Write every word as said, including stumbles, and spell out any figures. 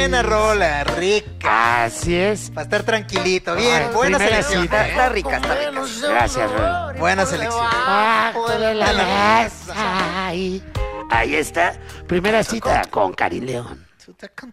buena rola, rica. Así es. Para estar tranquilito. Bien, Ay, buena primera selección. cita. ¿eh? Está rica, está rica. Gracias, Rol. Buena selección. Abajo de la mesa. Ahí. Ahí está. Primera cita con Cari León. Chuta, con